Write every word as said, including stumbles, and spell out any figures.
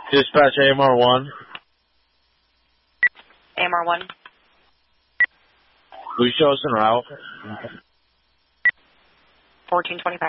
Dispatch A M R one. A M R one. Will you show us en route? fourteen twenty-five.